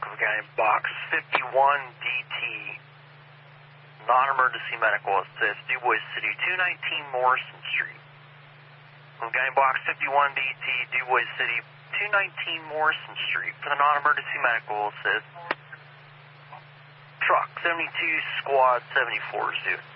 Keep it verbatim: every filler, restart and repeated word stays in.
of a guy in box fifty-one D T. Non-emergency medical assist, DuBois City, two nineteen Morrison Street. Of a guy in box fifty-one D T, DuBois City, two nineteen Morrison Street for the non-emergency medical assist. Truck seventy-two, squad seventy-four, Zoo.